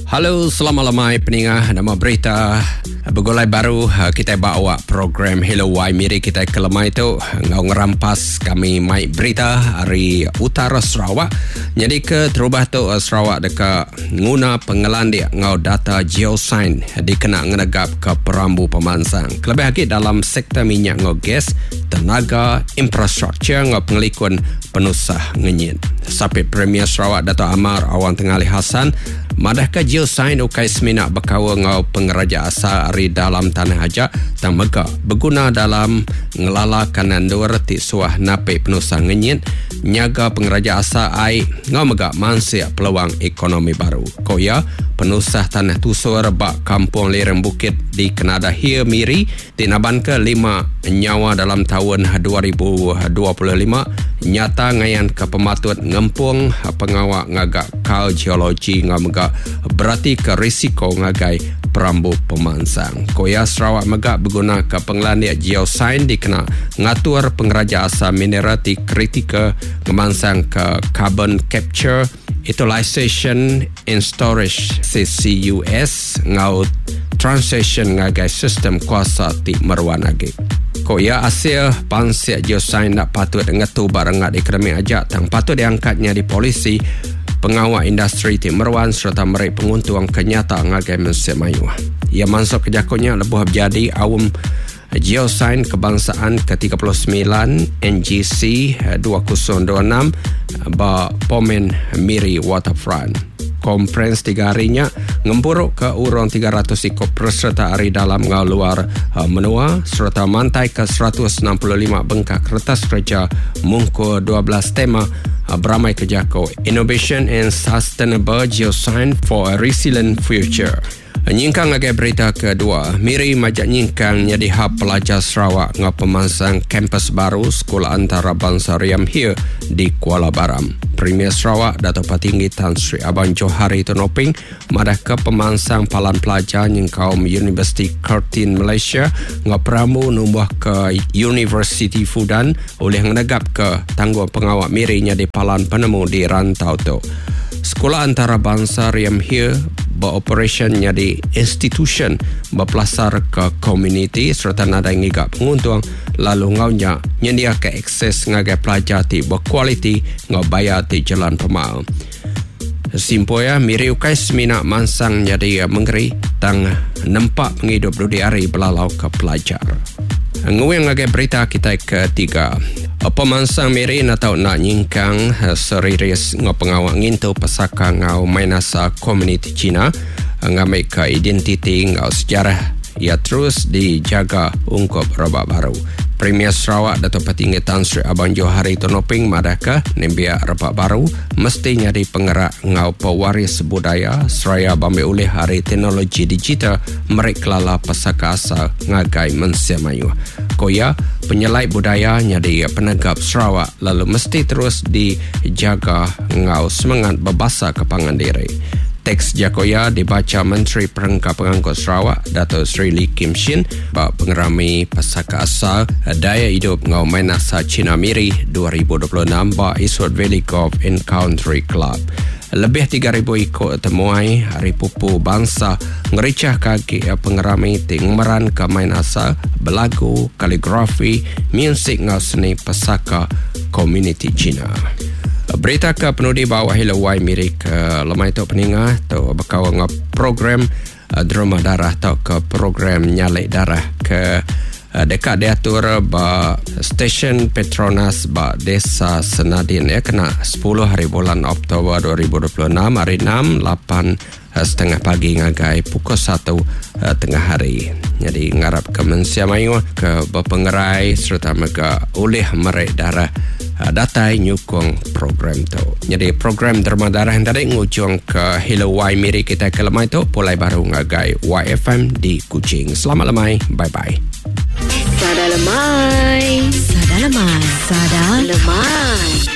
Halo, selamat lemai peningah nama berita bergolai baru kita bawa program Hello Wai Miri kita ke lemai tu ngau ngerampas kami mai berita hari utara Sarawak. Jadi ke terubah tu Sarawak dekat guna pengelan dia ngau data geoscience dikena ngenegap ke perambu pemansang. Kelebih lagi dalam sektor minyak ngau gas, tenaga, infrastruktur ngau pengelikun penusah ngenyit. Sapit Premier Sarawak Dato' Amar Awang Tengali Hassan madahkah geoscience ukai semina berkawa ngau pengeraja asal ari dalam tanah ajak tang mega berguna dalam ngelala kanan dua retik suah nape penusah ngenyit nyaga pengeraja asal ai ngau mega mansia peluang ekonomi baru. Koya penusah tanah tusur bak kampung lereng bukit di Kenada Hia Miri dinaban ke 5 nyawa dalam tahun 2025 nyata ngayan ke pematut ngempung pengawak ngagak kal geologi ngamega berarti ke risiko ngagai perambu pemansang. Koya Sarawak megak berguna ke pengelandia geoscience dikena ngatur pengeraja asal mineral di kritika ngemansang ke carbon capture, utilization and storage CCUS ngau transition ngagai sistem kuasa ti meruan lagi. Koya Asia pansia geoscience nak patut ngatu barengat ekonomi ajak tang patut diangkatnya di polisi pengawal industri ti meruan serta merek penguntung kenyata ngagai Malaysia Mayu. Ia masuk kejakunya lebuh berjadi awam geoscience kebangsaan ke-39 NGC 2026 ba Pomen Miri Waterfront. Konferensi 3 harinya ngempuruk ke urang 300 ikut peserta hari dalam ngau luar menua serta mantai ke 165 bengkak kertas kerja mungku 12 tema beramai kejako Innovation and Sustainable Geoscience for a Resilient Future. Nyingkang lagi berita kedua, Miri majak nyingkang jadi hub pelajar Sarawak ngau pemansang kampus baru Sekolah Antarabangsa Riam Hia di Kuala Baram. Premier Sarawak Dato' Patinggi Tan Sri Abang Johari Tonoping madah ke pemansang palan pelajar nyingkau Universiti Curtin Malaysia ngau peramu numbuh ke University Fudan oleh menegap ke tanggung pengawak Miri nyadi palan penemu di rantau tu. Sekolah Antarabangsa Riam Hia beroperasi jadi institution berpelasar ke komuniti serta nada ngigap penguntung lalu ngaunya nyendia ke akses ngagai pelajar ti berkualiti ngau bayar ti jalan pemal. Simpoya Miri ukai semina mansang jadi mengeri tang nempak penghidup dudi hari belalau ke pelajar. Nguing ngagai berita kita ketiga. Pemansang Miri natau nak nyingkang serius ngau pengawak ngintu pesaka ngau mainasa komuniti Cina ngamai ke identiti ngau sejarah ia terus dijaga ungkup robak baru. Premier Sarawak Dato' Patinggi Tan Sri Abang Johari Tonoping madaka nembia robak baru mesti nyari penggerak ngau pewaris budaya seraya bambil oleh hari teknologi digital merek kelala pesaka asal ngagai Malaysia Mayu. Koya penyelai budaya nyadi penegap Sarawak lalu mesti terus dijaga ngau semangat berbahasa kepangan diri. Teks Jakoya dibaca Menteri Perangkat Pengangkut Sarawak Dato' Sri Lee Kim Shin bak pengerami pesaka asal daya hidup ngau mainasa Cina Miri 2026 bak Eastwood Valley Golf and Country Club. Lebih 3,000 ikut temuai hari pupu bangsa ngericah kaki pengerami tingmeran ke main asal berlagu, kaligrafi, muzik ngau seni pesaka komuniti Cina. Berita ke penudi bawah Hello Wai Miri ke lemai tu peningah tu berkawa ngau program drama darah atau ke program nyalek darah ke dekat diatur ba stesen Petronas ba Desa Senadin kena 10 hari bulan Oktober 2026 hari 6 8:30 pagi ngagai pukul 1 tengah hari. Jadi ngarap ke Malaysia Mayu ke berpengerai serta mega oleh merek darah datai nyukung program tu. Jadi program derma darah yang tadi ngujung ke Hello Wai Miri kita ke lemai tu pulai baru ngagai YFM di Kuching. Selamat lemai. Bye-bye. Sada lemai. Sada lemai. Sada lemai.